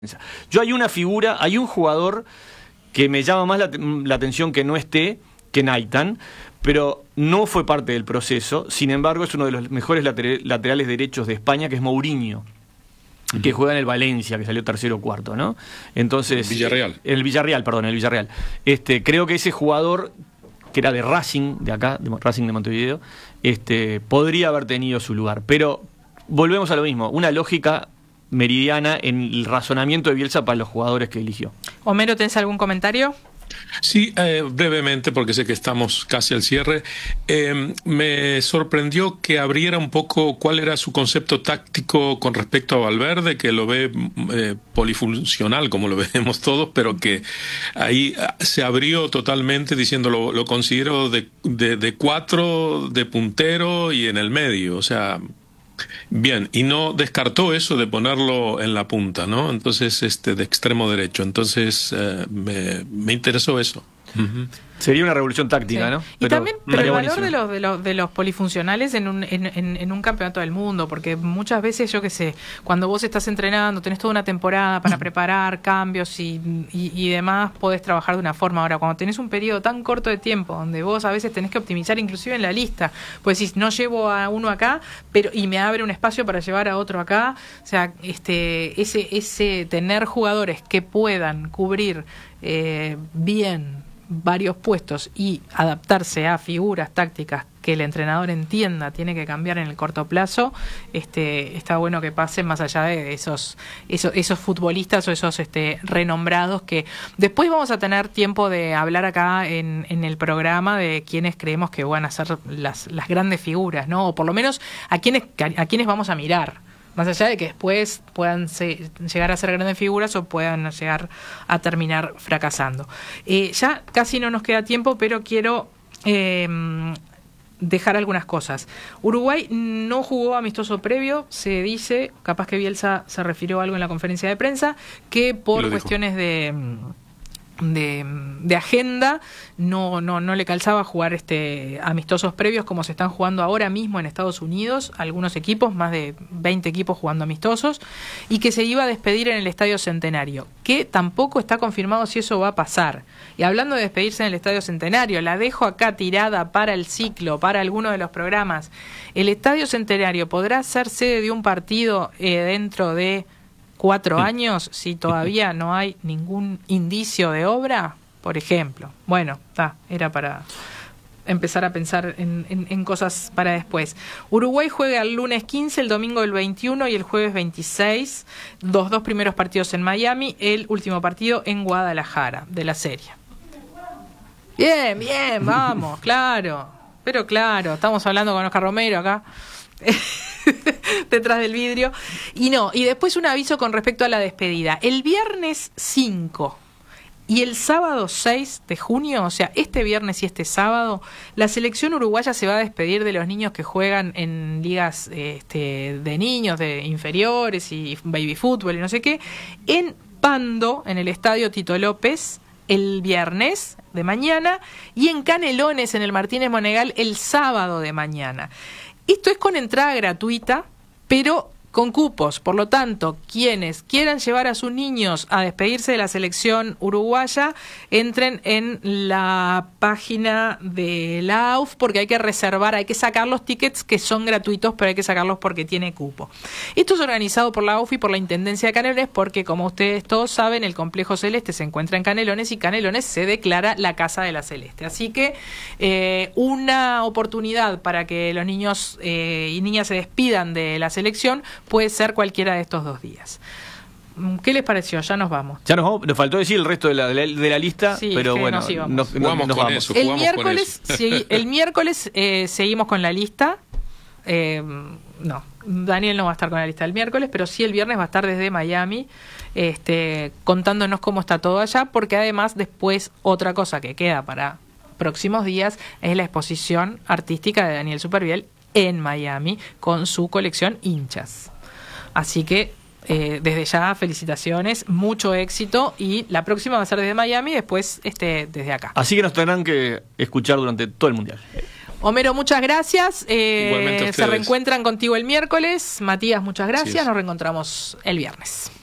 Yo hay una figura, hay un jugador que me llama más la atención que no esté, que Naitan, pero no fue parte del proceso. Sin embargo, es uno de los mejores laterales derechos de España, que es Mourinho, que juega en el Valencia, que salió tercero o cuarto, ¿no? Entonces, el Villarreal. Creo que ese jugador, que era de Racing, de acá, de Racing de Montevideo, podría haber tenido su lugar. Pero volvemos a lo mismo, una lógica meridiana en el razonamiento de Bielsa para los jugadores que eligió. Homero, ¿tenés algún comentario? Sí, brevemente, porque sé que estamos casi al cierre. Me sorprendió que abriera un poco cuál era su concepto táctico con respecto a Valverde, que lo ve polifuncional, como lo vemos todos, pero que ahí se abrió totalmente diciendo lo considero de cuatro, de puntero y en el medio, o sea... Bien, y no descartó eso de ponerlo en la punta, ¿no? Entonces, de extremo derecho. Entonces, me interesó eso. Uh-huh. Sería una revolución táctica, sí. ¿no? Y también pero el valor de los polifuncionales en un campeonato del mundo, porque muchas veces, yo qué sé, cuando vos estás entrenando, tenés toda una temporada para preparar cambios y demás, podés trabajar de una forma. Ahora, cuando tenés un periodo tan corto de tiempo, donde vos a veces tenés que optimizar inclusive en la lista, pues decís, no llevo a uno acá, y me abre un espacio para llevar a otro acá. O sea, ese tener jugadores que puedan cubrir bien varios puestos y adaptarse a figuras tácticas que el entrenador entienda tiene que cambiar en el corto plazo, está bueno que pase más allá de esos futbolistas o esos renombrados, que después vamos a tener tiempo de hablar acá en el programa de quienes creemos que van a ser las grandes figuras, ¿no? O por lo menos a quienes vamos a mirar. Más allá de que después puedan llegar a ser grandes figuras o puedan llegar a terminar fracasando. Ya casi no nos queda tiempo, pero quiero dejar algunas cosas. Uruguay no jugó amistoso previo, se dice, capaz que Bielsa se refirió a algo en la conferencia de prensa, que por cuestiones de agenda no le calzaba jugar amistosos previos como se están jugando ahora mismo en Estados Unidos, algunos equipos, más de 20 equipos jugando amistosos, y que se iba a despedir en el Estadio Centenario, que tampoco está confirmado si eso va a pasar. Y hablando de despedirse en el Estadio Centenario, la dejo acá tirada para el ciclo, para alguno de los programas. El Estadio Centenario podrá ser sede de un partido dentro de 4 años, si todavía no hay ningún indicio de obra, por ejemplo. Bueno, era para empezar a pensar en cosas para después. Uruguay juega el lunes 15, el domingo el 21 y el jueves 26. Los 2 primeros partidos en Miami, el último partido en Guadalajara, de la serie. Bien, vamos, claro. Pero claro, estamos hablando con Oscar Romero acá. Detrás del vidrio. Y después un aviso con respecto a la despedida. El viernes 5 y el sábado 6 de junio, o sea, este viernes y este sábado, la selección uruguaya se va a despedir de los niños que juegan en ligas de niños, de inferiores y baby fútbol y no sé qué, en Pando, en el estadio Tito López, el viernes de mañana, y en Canelones, en el Martínez Monegal, el sábado de mañana. Esto es con entrada gratuita, pero con cupos. Por lo tanto, quienes quieran llevar a sus niños a despedirse de la selección uruguaya, entren en la página de la AUF, porque hay que reservar, hay que sacar los tickets que son gratuitos, pero hay que sacarlos porque tiene cupo. Esto es organizado por la AUF y por la Intendencia de Canelones, porque como ustedes todos saben, el Complejo Celeste se encuentra en Canelones y Canelones se declara la Casa de la Celeste. Así que una oportunidad para que los niños y niñas se despidan de la selección puede ser cualquiera de estos 2 días. ¿Qué les pareció? Ya nos vamos. Nos faltó decir el resto de la lista, sí, pero bueno, nos vamos. El miércoles seguimos con la lista. No, Daniel no va a estar con la lista el miércoles, pero sí el viernes va a estar desde Miami contándonos cómo está todo allá, porque además después otra cosa que queda para próximos días es la exposición artística de Daniel Supervielle en Miami con su colección Hinchas. Así que desde ya felicitaciones, mucho éxito, y la próxima va a ser desde Miami, después desde acá. Así que nos tendrán que escuchar durante todo el Mundial. Homero, muchas gracias. Se reencuentran contigo el miércoles. Matías, muchas gracias. Nos reencontramos el viernes.